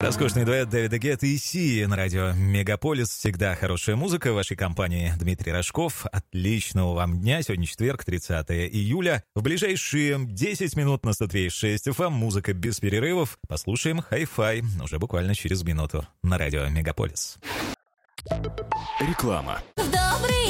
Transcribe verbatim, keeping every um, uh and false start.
Роскошный дуэт Дэвида Гетты и Сии на радио Мегаполис. Всегда хорошая музыка. В вашей компании Дмитрий Рожков. Отличного вам дня. Сегодня четверг, тридцатое июля. В ближайшие десять минут на сто три и шесть эф эм музыка без перерывов. Послушаем хай-фай уже буквально через минуту на радио Мегаполис. Реклама. В добрый